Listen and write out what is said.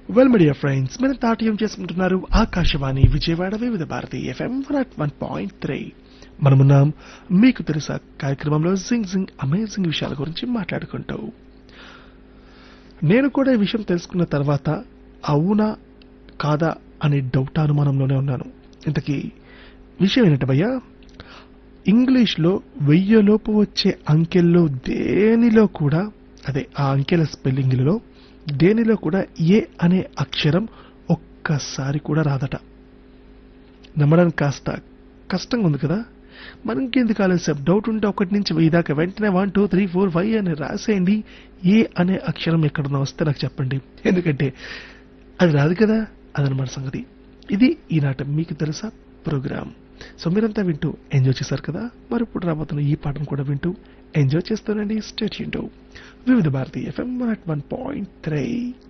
Well media friends మీరు తాటయం చేసుకుంటున్నారు ఆకాశవాణి విజయవాడ వివిధ భారతి ఎఫ్ఎం 101.3. మనమున్నాం మీకు తెలుసా కార్యక్రమంలో జింగ్ అమేజింగ్ విషయాల గురించి మాట్లాడుకుంటూ. నేను కూడా ఈ విషయం తెలుసుకున్న తర్వాత అవునా కాదా అనే డౌట్ అనుమానంలోనే ఉన్నాను. ఇంతకీ విషయం ఏంటంటే భయ్యా, ఇంగ్లీష్లో 1000 లోపు వచ్చే అంకెల్లో దేనిలో కూడా అదే ఆ అంకెల స్పెల్లింగ్లలో దేనిలో కూడా ఏ అనే అక్షరం ఒక్కసారి కూడా రాదట. నమ్మడానికి కాస్త కష్టంగా ఉంది కదా. మనకెందుకు ఆలస్యం, డౌట్ ఉంటే 1 నుంచి 1000 దాకా వెంటనే 1 2 3 4 5 అని రాసేయండి. ఏ అనే అక్షరం ఎక్కడన్నా వస్తే నాకు చెప్పండి, ఎందుకంటే అది రాదు కదా. అదనమాట సంగతి. ఇది ఈనాటి మీకు తెలుసా ప్రోగ్రామ్. సో మీరంతా వింటూ ఎంజాయ్ చేశారు కదా. మరి ఇప్పుడు రాబోతున్న ఈ పాటను కూడా వింటూ ఎంజాయ్ చేస్తానండి. స్టే ట్యూన్డ్ టు వివిధ భారతి ఎఫ్ఎం 101.3.